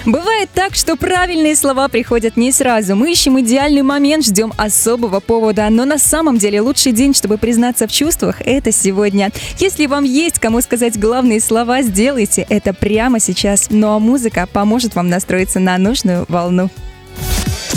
Бывает так, что правильные слова приходят не сразу. Мы ищем идеальный момент, ждем особого повода. Но на самом деле лучший день, чтобы признаться в чувствах, это сегодня. Если вам есть кому сказать главные слова, сделайте это прямо сейчас. Ну а музыка поможет вам настроиться на нужную волну.